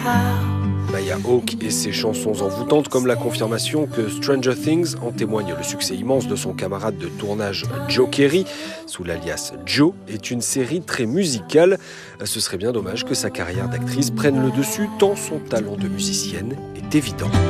Maya Hawke et ses chansons envoûtantes comme la confirmation que Stranger Things, en témoigne le succès immense de son camarade de tournage Joe Kerry, sous l'alias Joe, est une série très musicale. Ce serait bien dommage que sa carrière d'actrice prenne le dessus tant son talent de musicienne est évident.